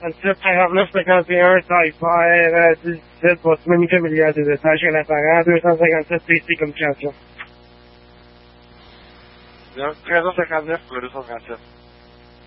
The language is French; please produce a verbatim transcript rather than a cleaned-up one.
trente-sept, quarante-neuf, cinquante et un, Cypher, dix-sept, votre communiqué familial des étages chez l'apparent, deux cent cinquante-sept P C Communication. treize heures cinquante-neuf pour le deux cent trente-sept.